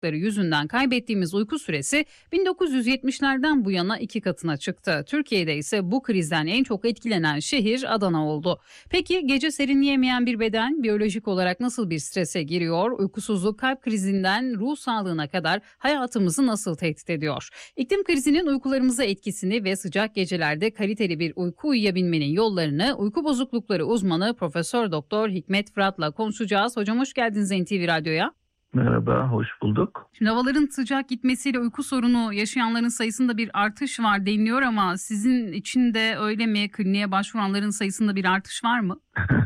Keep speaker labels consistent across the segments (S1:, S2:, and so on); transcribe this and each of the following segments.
S1: bozuklukları yüzünden kaybettiğimiz uyku süresi 1970'lerden bu yana 2 katına çıktı. Türkiye'de ise bu krizden en çok etkilenen şehir Adana oldu. Peki gece serinleyemeyen bir beden biyolojik olarak nasıl bir strese giriyor? Uykusuzluk kalp krizinden ruh sağlığına kadar hayatımızı nasıl tehdit ediyor? İklim krizinin uykularımıza etkisini ve sıcak gecelerde kaliteli bir uyku uyuyabilmenin yollarını uyku bozuklukları uzmanı Profesör Doktor Hikmet Fırat'la konuşacağız. Hocam hoş geldiniz NTV Radyo'ya.
S2: Merhaba, hoş bulduk.
S1: Şimdi havaların sıcak gitmesiyle uyku sorunu yaşayanların sayısında bir artış var deniliyor ama sizin için de öyle mi? Kliniğe başvuranların sayısında bir artış var mı?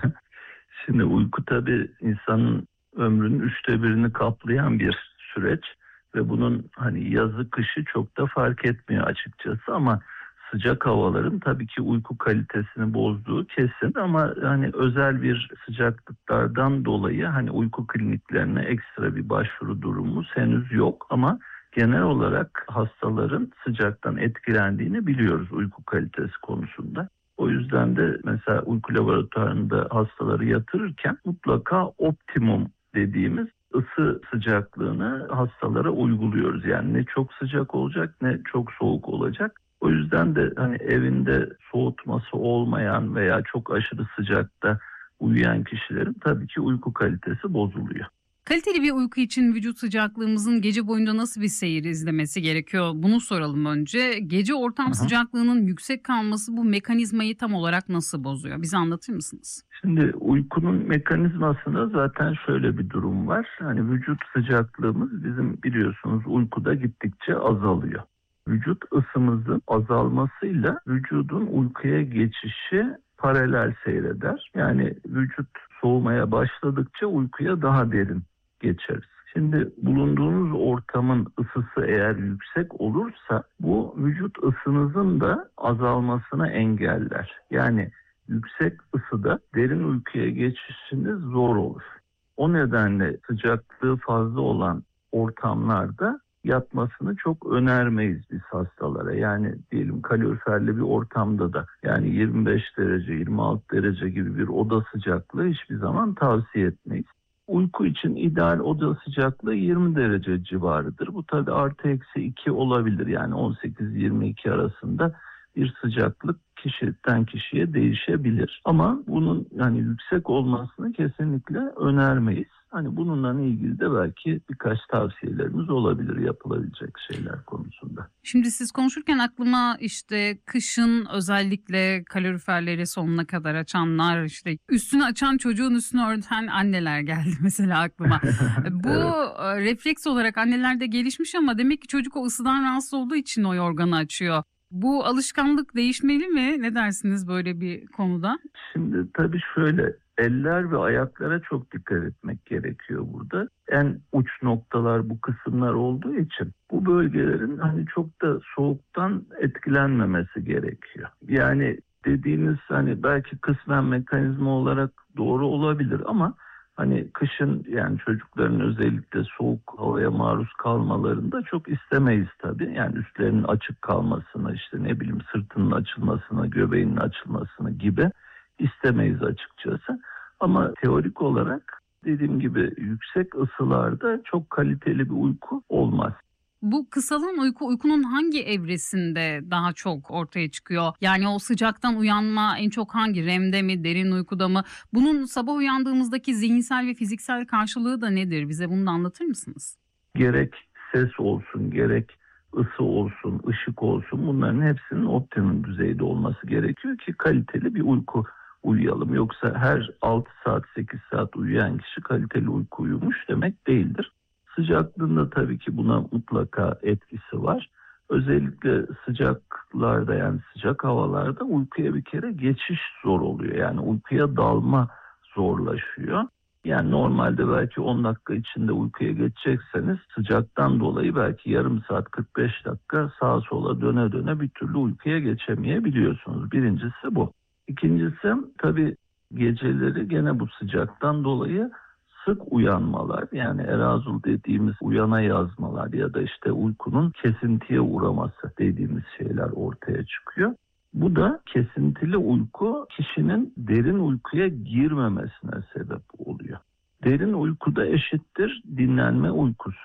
S2: Şimdi uyku tabii insanın ömrünün 1/3'ünü kaplayan bir süreç ve bunun yazı kışı çok da fark etmiyor açıkçası ama sıcak havaların tabii ki uyku kalitesini bozduğu kesin ama özel bir sıcaklıklardan dolayı uyku kliniklerine ekstra bir başvuru durumumuz henüz yok ama genel olarak hastaların sıcaktan etkilendiğini biliyoruz uyku kalitesi konusunda. O yüzden de mesela uyku laboratuvarında hastaları yatırırken mutlaka optimum dediğimiz ısı sıcaklığını hastalara uyguluyoruz. Yani ne çok sıcak olacak ne çok soğuk olacak. O yüzden de evinde soğutması olmayan veya çok aşırı sıcakta uyuyan kişilerin tabii ki uyku kalitesi bozuluyor.
S1: Kaliteli bir uyku için vücut sıcaklığımızın gece boyunca nasıl bir seyir izlemesi gerekiyor? Bunu soralım önce. Gece ortam sıcaklığının yüksek kalması bu mekanizmayı tam olarak nasıl bozuyor? Bize anlatır mısınız?
S2: Şimdi uykunun mekanizmasında zaten şöyle bir durum var. Vücut sıcaklığımız bizim biliyorsunuz uykuda gittikçe azalıyor. Vücut ısımızın azalmasıyla vücudun uykuya geçişi paralel seyreder. Yani vücut soğumaya başladıkça uykuya daha derin geçeriz. Şimdi bulunduğunuz ortamın ısısı eğer yüksek olursa bu vücut ısınızın da azalmasını engeller. Yani yüksek ısıda derin uykuya geçişiniz zor olur. O nedenle sıcaklığı fazla olan ortamlarda yatmasını çok önermeyiz biz hastalara. Yani diyelim kaloriferli bir ortamda da 25 derece, 26 derece gibi bir oda sıcaklığı hiçbir zaman tavsiye etmeyiz. Uyku için ideal oda sıcaklığı 20 derece civarıdır. Bu tabii artı eksi 2 olabilir. Yani 18-22 arasında bir sıcaklık kişiden kişiye değişebilir. Ama bunun yüksek olmasını kesinlikle önermeyiz. Bununla ilgili de belki birkaç tavsiyelerimiz olabilir yapılabilecek şeyler konusunda.
S1: Şimdi siz konuşurken aklıma kışın özellikle kaloriferleri sonuna kadar açanlar, üstünü açan çocuğun üstünü örten anneler geldi mesela aklıma. Bu evet. Refleks olarak annelerde gelişmiş ama demek ki çocuk o ısıdan rahatsız olduğu için o yorganı açıyor. Bu alışkanlık değişmeli mi? Ne dersiniz böyle bir konuda?
S2: Şimdi tabii şöyle, eller ve ayaklara çok dikkat etmek gerekiyor burada. En uç noktalar bu kısımlar olduğu için bu bölgelerin çok da soğuktan etkilenmemesi gerekiyor. Yani dediğiniz belki kısmen mekanizma olarak doğru olabilir ama kışın çocukların özellikle soğuk havaya maruz kalmalarını da çok istemeyiz tabii. Yani üstlerinin açık kalmasını, sırtının açılmasını, göbeğinin açılmasını gibi istemeyiz açıkçası. Ama teorik olarak dediğim gibi yüksek ısılarda çok kaliteli bir uyku olmaz.
S1: Bu kısalan uykunun hangi evresinde daha çok ortaya çıkıyor? Yani o sıcaktan uyanma en çok hangi? REM'de mi, derin uykuda mı? Bunun sabah uyandığımızdaki zihinsel ve fiziksel karşılığı da nedir? Bize bunu da anlatır mısınız?
S2: Gerek ses olsun, gerek ısı olsun, ışık olsun, bunların hepsinin optimum düzeyde olması gerekiyor ki kaliteli bir uyku uyuyalım. Yoksa her 6 saat, 8 saat uyuyan kişi kaliteli uyku uyumuş demek değildir. Sıcaklığında tabii ki buna mutlaka etkisi var. Özellikle sıcaklarda sıcak havalarda uykuya bir kere geçiş zor oluyor. Yani uykuya dalma zorlaşıyor. Yani normalde belki 10 dakika içinde uykuya geçecekseniz sıcaktan dolayı belki yarım saat 45 dakika sağa sola döne döne bir türlü uykuya geçemeyebiliyorsunuz. Birincisi bu. İkincisi tabii geceleri gene bu sıcaktan dolayı sık uyanmalar, yani arousal dediğimiz uyana yazmalar ya da uykunun kesintiye uğraması dediğimiz şeyler ortaya çıkıyor. Bu da kesintili uyku kişinin derin uykuya girmemesine sebep oluyor. Derin uykuda eşittir dinlenme uykusu.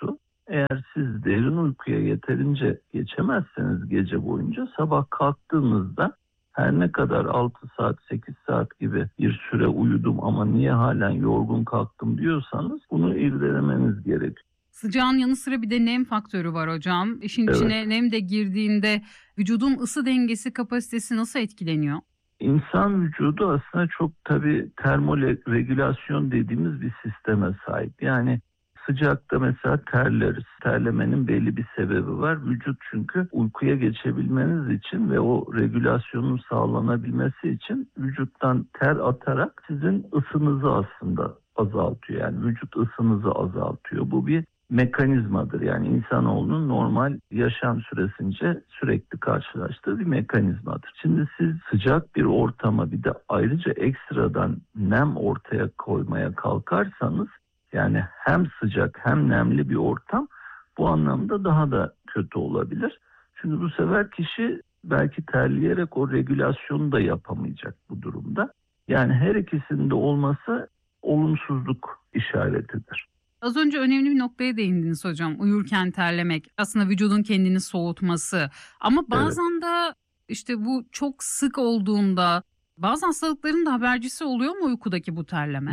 S2: eğer siz derin uykuya yeterince geçemezseniz gece boyunca sabah kalktığınızda her ne kadar 6 saat 8 saat gibi bir süre uyudum ama niye halen yorgun kalktım diyorsanız bunu irdelemeniz gerekiyor.
S1: Sıcağın yanı sıra bir de nem faktörü var hocam. İşin
S2: Evet.
S1: içine nem de girdiğinde vücudun ısı dengesi kapasitesi nasıl etkileniyor?
S2: İnsan vücudu aslında çok tabii termoregülasyon dediğimiz bir sisteme sahip. Yani sıcakta mesela terleriz. Terlemenin belli bir sebebi var. Vücut çünkü uykuya geçebilmeniz için ve o regülasyonun sağlanabilmesi için vücuttan ter atarak sizin ısınızı aslında azaltıyor. Yani vücut ısınızı azaltıyor. Bu bir mekanizmadır. Yani insanoğlunun normal yaşam süresince sürekli karşılaştığı bir mekanizmadır. Şimdi siz sıcak bir ortama bir de ayrıca ekstradan nem ortaya koymaya kalkarsanız yani hem sıcak hem nemli bir ortam bu anlamda daha da kötü olabilir. Çünkü bu sefer kişi belki terleyerek o regülasyonu da yapamayacak bu durumda. Yani her ikisinde olması olumsuzluk işaretidir.
S1: Az önce önemli bir noktaya değindiniz hocam. Uyurken terlemek, aslında vücudun kendini soğutması. Ama bazen de işte bu çok sık olduğunda bazı hastalıkların da habercisi oluyor mu uykudaki bu terleme?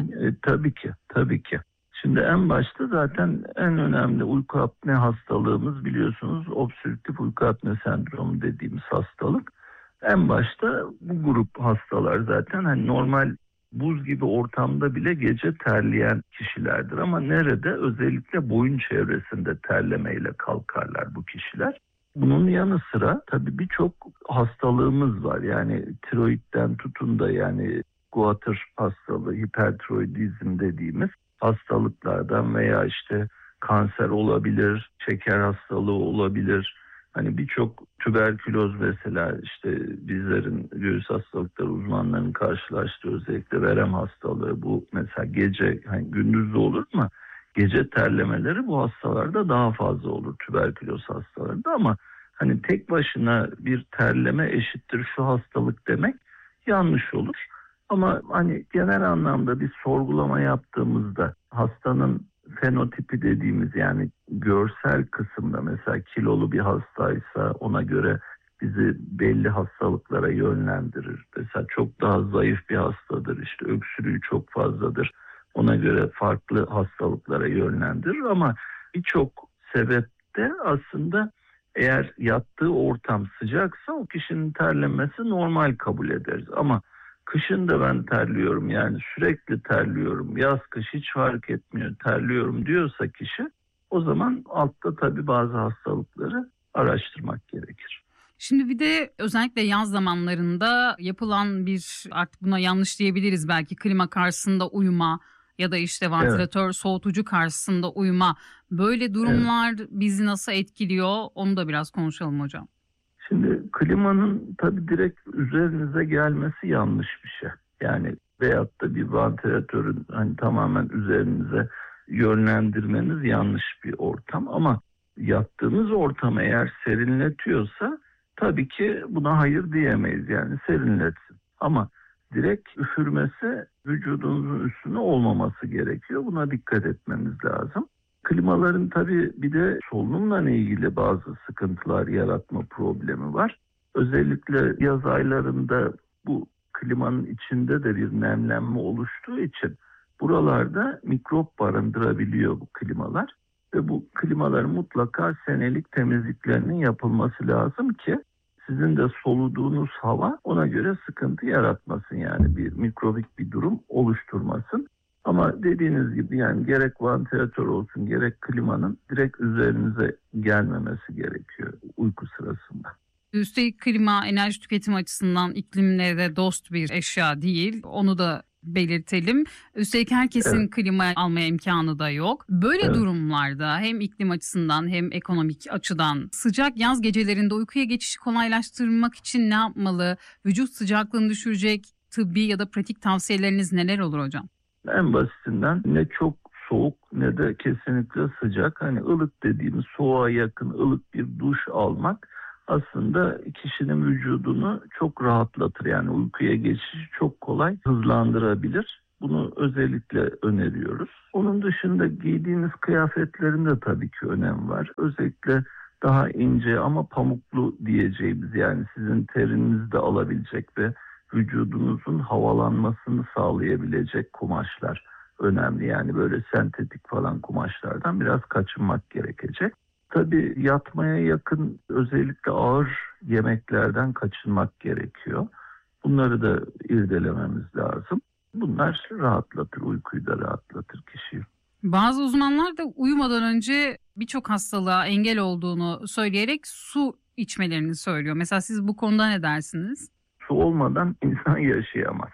S2: Tabii ki. Şimdi en başta zaten en önemli uyku apne hastalığımız biliyorsunuz obstrüktif uyku apne sendromu dediğimiz hastalık. En başta bu grup hastalar zaten hani normal buz gibi ortamda bile gece terleyen kişilerdir. Ama nerede? Özellikle boyun çevresinde terlemeyle kalkarlar bu kişiler. Bunun yanı sıra tabii birçok hastalığımız var. Yani tiroidden tutun da yani guatr hastalığı, hipertiroidizm dediğimiz hastalıklardan veya işte kanser olabilir, şeker hastalığı olabilir. Hani birçok tüberküloz mesela işte bizlerin göğüs hastalıkları uzmanlarının karşılaştığı özellikle verem hastalığı bu mesela gece hani gündüz de olur ama gece terlemeleri bu hastalarda daha fazla olur tüberküloz hastalarında ama hani tek başına bir terleme eşittir şu hastalık demek yanlış olur. Ama hani genel anlamda bir sorgulama yaptığımızda hastanın fenotipi dediğimiz yani görsel kısımda mesela kilolu bir hastaysa ona göre bizi belli hastalıklara yönlendirir. Mesela çok daha zayıf bir hastadır işte öksürüğü çok fazladır. Ona göre farklı hastalıklara yönlendirir ama birçok sebepte aslında eğer yattığı ortam sıcaksa o kişinin terlemesi normal kabul ederiz. Ama kışın da ben terliyorum yani sürekli terliyorum, yaz kış hiç fark etmiyor terliyorum diyorsa kişi o zaman altta tabii bazı hastalıkları araştırmak gerekir.
S1: Şimdi bir de özellikle yaz zamanlarında yapılan bir artık buna yanlış diyebiliriz belki klima karşısında uyuma ya da işte vantilatör soğutucu karşısında uyuma böyle durumlar bizi nasıl etkiliyor onu da biraz konuşalım hocam.
S2: Şimdi klimanın tabii direkt üzerinize gelmesi yanlış bir şey. Yani veyahut da bir vantilatörün hani tamamen üzerinize yönlendirmeniz yanlış bir ortam. Ama yattığınız ortam eğer serinletiyorsa tabii ki buna hayır diyemeyiz yani serinletsin. Ama direkt üfürmesi vücudunuzun üstüne olmaması gerekiyor. Buna dikkat etmemiz lazım. Klimaların tabii bir de solunumla ilgili bazı sıkıntılar yaratma problemi var. Özellikle yaz aylarında bu klimanın içinde de bir nemlenme oluştuğu için buralarda mikrop barındırabiliyor bu klimalar. Ve bu klimaların mutlaka senelik temizliklerinin yapılması lazım ki sizin de soluduğunuz hava ona göre sıkıntı yaratmasın yani bir mikrobik bir durum oluşturmasın. Ama dediğiniz gibi yani gerek vantilatör olsun gerek klimanın direkt üzerinize gelmemesi gerekiyor uyku sırasında.
S1: Üstelik klima enerji tüketimi açısından iklimle de dost bir eşya değil. Onu da belirtelim. Üstelik herkesin klima almaya imkanı da yok. Böyle durumlarda hem iklim açısından hem ekonomik açıdan sıcak yaz gecelerinde uykuya geçişi kolaylaştırmak için ne yapmalı? Vücut sıcaklığını düşürecek tıbbi ya da pratik tavsiyeleriniz neler olur hocam?
S2: En basitinden ne çok soğuk ne de kesinlikle sıcak. Hani ılık dediğimiz soğuğa yakın ılık bir duş almak aslında kişinin vücudunu çok rahatlatır. Yani uykuya geçişi çok kolay hızlandırabilir. Bunu özellikle öneriyoruz. Onun dışında giydiğiniz kıyafetlerin de tabii ki önemi var. Özellikle daha ince ama pamuklu diyeceğimiz, yani sizin terinizi de alabilecek ve vücudunuzun havalanmasını sağlayabilecek kumaşlar önemli. Yani böyle sentetik falan kumaşlardan biraz kaçınmak gerekecek. Tabii yatmaya yakın özellikle ağır yemeklerden kaçınmak gerekiyor. Bunları da irdelememiz lazım. Bunlar rahatlatır, uykuyu da rahatlatır kişiyi.
S1: Bazı uzmanlar da uyumadan önce birçok hastalığa engel olduğunu söyleyerek su içmelerini söylüyor. Mesela siz bu konuda ne dersiniz?
S2: Su olmadan insan yaşayamaz.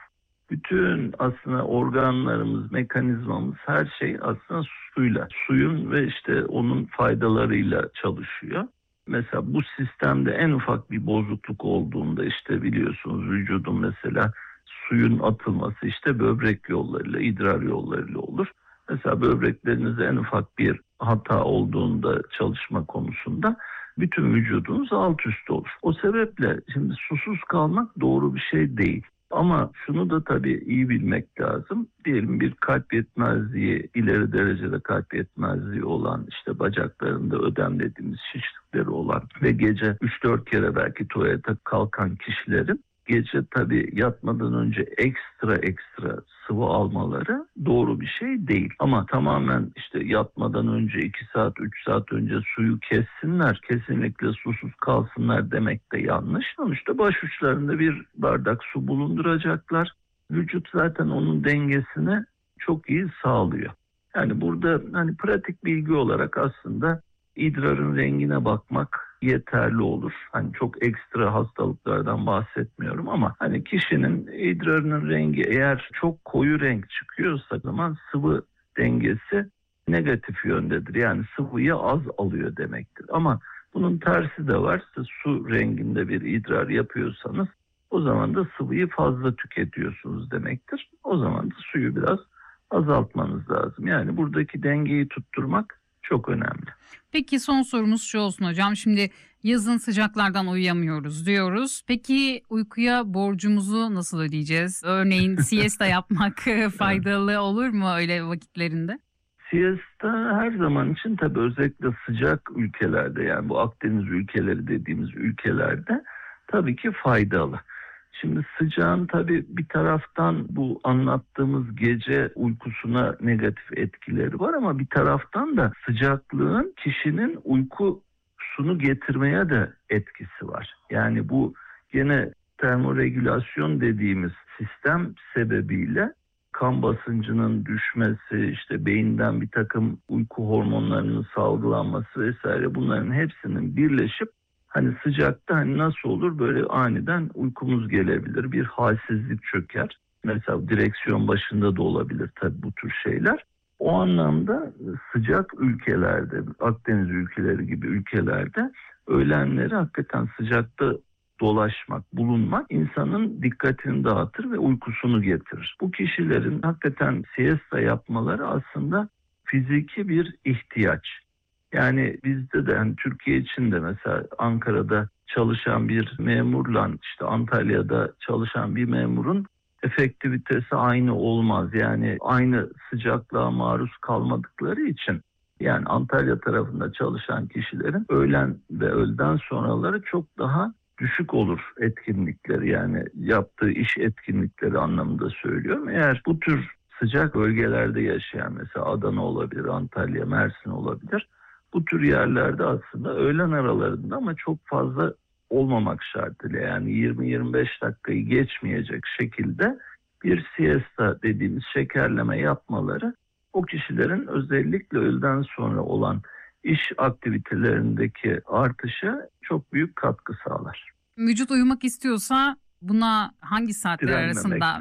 S2: Bütün aslında organlarımız, mekanizmamız, her şey aslında suyla, suyun ve işte onun faydalarıyla çalışıyor. Mesela bu sistemde en ufak bir bozukluk olduğunda işte biliyorsunuz vücudun mesela suyun atılması işte böbrek yollarıyla, idrar yollarıyla olur. Mesela böbreklerinizde en ufak bir hata olduğunda çalışma konusunda bütün vücudunuz alt üst olur. O sebeple şimdi susuz kalmak doğru bir şey değil. Ama şunu da tabii iyi bilmek lazım. Diyelim bir kalp yetmezliği, ileri derecede kalp yetmezliği olan, işte bacaklarında ödem dediğimiz şişlikleri olan ve gece 3-4 kere belki tuvalete kalkan kişilerin gece tabii yatmadan önce ekstra sıvı almaları doğru bir şey değil. Ama tamamen işte yatmadan önce 2 saat 3 saat önce suyu kessinler, kesinlikle susuz kalsınlar demek de yanlış. Sonuçta başuçlarında bir bardak su bulunduracaklar. Vücut zaten onun dengesini çok iyi sağlıyor. Yani burada hani pratik bilgi olarak aslında idrarın rengine bakmak yeterli olur. Hani çok ekstra hastalıklardan bahsetmiyorum ama hani kişinin idrarının rengi eğer çok koyu renk çıkıyorsa zaman sıvı dengesi negatif yöndedir. Yani sıvıyı az alıyor demektir. Ama bunun tersi de var. Siz su renginde bir idrar yapıyorsanız o zaman da sıvıyı fazla tüketiyorsunuz demektir. O zaman da suyu biraz azaltmanız lazım. Yani buradaki dengeyi tutturmak çok önemli.
S1: Peki son sorumuz şu olsun hocam. Şimdi yazın sıcaklardan uyuyamıyoruz diyoruz. Peki uykuya borcumuzu nasıl ödeyeceğiz? Örneğin siesta yapmak faydalı olur mu öyle vakitlerinde?
S2: Siesta her zaman için tabii özellikle sıcak ülkelerde, yani bu Akdeniz ülkeleri dediğimiz ülkelerde tabii ki faydalı. Şimdi sıcağın tabii bir taraftan bu anlattığımız gece uykusuna negatif etkileri var ama bir taraftan da sıcaklığın kişinin uykusunu getirmeye de etkisi var. Yani bu gene termoregülasyon dediğimiz sistem sebebiyle kan basıncının düşmesi, işte beyinden bir takım uyku hormonlarının salgılanması vesaire, bunların hepsinin birleşip hani sıcakta hani nasıl olur böyle aniden uykumuz gelebilir, bir halsizlik çöker. Mesela direksiyon başında da olabilir tabii bu tür şeyler. O anlamda sıcak ülkelerde, Akdeniz ülkeleri gibi ülkelerde öğlenleri hakikaten sıcakta dolaşmak, bulunmak insanın dikkatini dağıtır ve uykusunu getirir. Bu kişilerin hakikaten siesta yapmaları aslında fiziki bir ihtiyaç. Yani bizde de yani Türkiye için de mesela Ankara'da çalışan bir memurla işte Antalya'da çalışan bir memurun efektivitesi aynı olmaz. Yani aynı sıcaklığa maruz kalmadıkları için yani Antalya tarafında çalışan kişilerin öğlen ve öğleden sonraları çok daha düşük olur etkinlikleri, yani yaptığı iş etkinlikleri anlamında söylüyorum. Eğer bu tür sıcak bölgelerde yaşayan mesela Adana olabilir, Antalya, Mersin olabilir. Bu tür yerlerde aslında öğlen aralarında ama çok fazla olmamak şartıyla yani 20-25 dakikayı geçmeyecek şekilde bir siesta dediğimiz şekerleme yapmaları o kişilerin özellikle öğleden sonra olan iş aktivitelerindeki artışa çok büyük katkı sağlar.
S1: Vücut uyumak istiyorsa buna hangi saatler arasında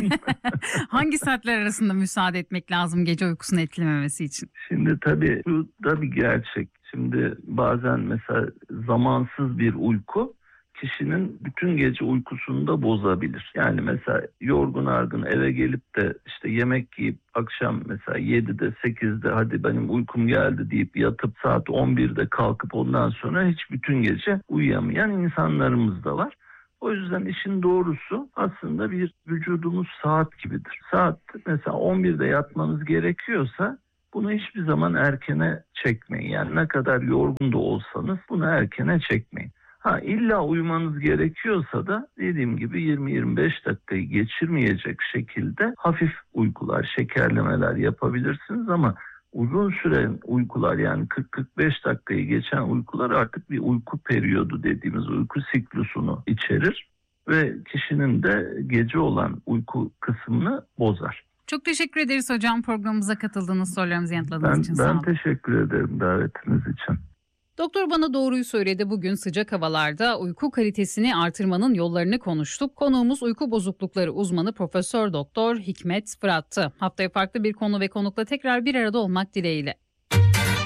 S1: hangi saatler arasında müsaade etmek lazım gece uykusunu etkilememesi için?
S2: Şimdi tabii bu da bir gerçek. Şimdi bazen mesela zamansız bir uyku kişinin bütün gece uykusunu da bozabilir. Yani mesela yorgun argın eve gelip de işte yemek yiyip akşam mesela 7'de 8'de hadi benim uykum geldi deyip yatıp saat 11'de kalkıp ondan sonra hiç bütün gece uyuyamayan insanlarımız da var. O yüzden işin doğrusu aslında bir vücudumuz saat gibidir. Saat mesela 11'de yatmanız gerekiyorsa bunu hiçbir zaman erkene çekmeyin. Yani ne kadar yorgun da olsanız bunu erkene çekmeyin. İlla uyumanız gerekiyorsa da dediğim gibi 20-25 dakikayı geçirmeyecek şekilde hafif uykular, şekerlemeler yapabilirsiniz ama uzun süren uykular yani 40-45 dakikayı geçen uykular artık bir uyku periyodu dediğimiz uyku siklusunu içerir ve kişinin de gece olan uyku kısmını bozar.
S1: Çok teşekkür ederiz hocam programımıza katıldığınız, sorularımızı yanıtladığınız için. Sağ olun.
S2: Ben teşekkür ederim davetiniz için.
S1: Doktor bana doğruyu söyledi. Bugün sıcak havalarda uyku kalitesini artırmanın yollarını konuştuk. Konuğumuz uyku bozuklukları uzmanı Profesör Doktor Hikmet Fırat'tı. Haftaya farklı bir konu ve konukla tekrar bir arada olmak dileğiyle.